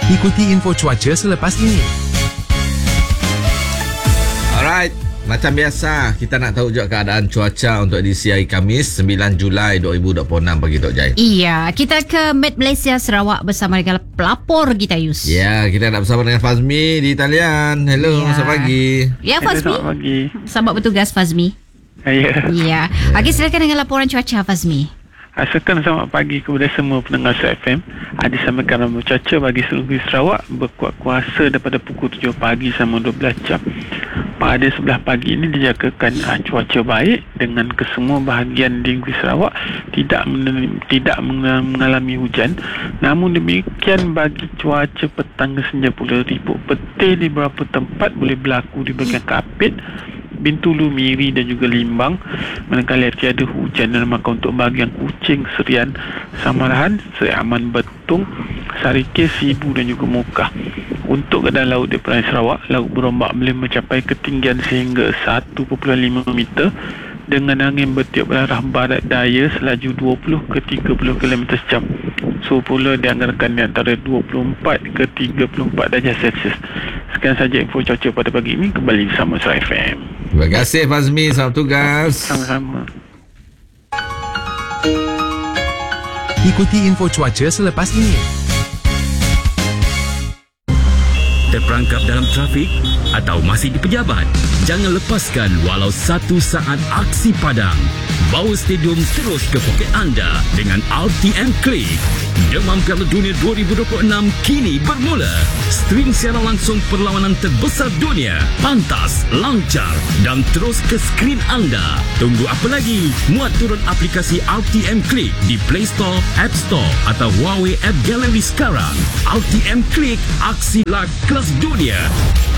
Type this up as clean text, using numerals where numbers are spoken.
Ikuti info cuaca selepas ini. Alright, macam biasa kita nak tahu juga keadaan cuaca untuk edisi hari Khamis 9 Julai 2026 pagi Tok Jai. Iya, kita ke Met Malaysia Sarawak bersama dengan pelapor kita Yus. Ya, kita nak bersama dengan Fazmi di talian. Hello, Ya. selamat pagi. Ya Fazmi. Selamat pagi. Selamat bertugas Fazmi. Ya. Ya. Okey, silakan dengan laporan cuaca Fazmi. Asalkan selamat pagi kepada semua pendengar FM. Disampaikan nama cuaca bagi seluruh Sarawak berkuat kuasa daripada pukul 7 pagi sama 12 jam. Pada sebelah pagi ini dijangkakan cuaca baik dengan kesemua bahagian di negeri Sarawak tidak mengalami hujan. Namun demikian bagi cuaca petang ke senja pula, ribut petir di beberapa tempat boleh berlaku di bahagian Kapit, Bintulu, Miri dan juga Limbang. Manakala tiada hujan dan maka untuk bahagian Kuching, Serian, Samarahan, Seri Aman, Betung, Sarikir, Sibu dan juga Mukah. Untuk keadaan laut di perairan Sarawak, laut berombak boleh mencapai ketinggian sehingga 1.5 meter dengan angin bertiup arah barat daya selaju 20 ke 30 km sejam. Suhu pula dianggarkan di antara 24 ke 34 darjah Celsius. Sekian saja info cuaca pada pagi ini. Kembali bersama Suara FM. Terima kasih Fazmi, selamat tugas. Sama-sama. Ikuti info cuaca selepas ini. Terperangkap dalam trafik atau masih di pejabat? Jangan lepaskan walau 1 saat aksi padang. Bawa stadium terus ke poket anda dengan RTM Click. Demam Piala Dunia 2026 kini bermula. Stream siaran langsung perlawanan terbesar dunia. Pantas, lancar dan terus ke skrin anda. Tunggu apa lagi? Muat turun aplikasi RTM Click di Play Store, App Store atau Huawei App Gallery sekarang. RTM Click, aksi live kelas dunia.